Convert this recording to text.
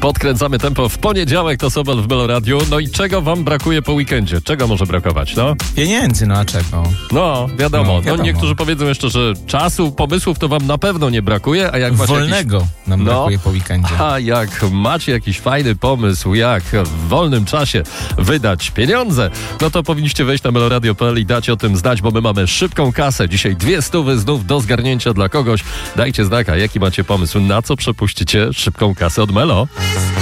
Podkręcamy tempo w poniedziałek, to Sobot w Melo Radio. No i czego wam brakuje po weekendzie? Czego może brakować, no? Pieniędzy, no a czego? No, wiadomo. No, niektórzy powiedzą jeszcze, że czasu, pomysłów to wam na pewno nie brakuje, a jak macie wolnego nam brakuje po weekendzie. A jak macie jakiś fajny pomysł, jak w wolnym czasie wydać pieniądze, no to powinniście wejść na meloradio.pl i dać o tym znać, bo my mamy szybką kasę. Dzisiaj 200 znów do zgarnięcia dla kogoś. Dajcie znaka, jaki macie pomysł, na co przepuścicie szybką kasę od Melo.